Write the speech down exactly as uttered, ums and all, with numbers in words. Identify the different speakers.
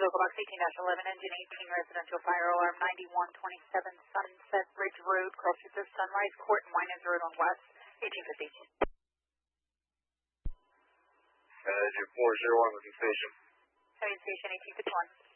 Speaker 1: local box eighteen dash eleven, engine eighteen, residential fire alarm ninety-one twenty-seven Sunset Ridge Road, cross streets of Sunrise Court and Winans Road on West, eighteen fifty.
Speaker 2: Uh, engine four zero one with the station.
Speaker 1: Having station eighteen fifty-one.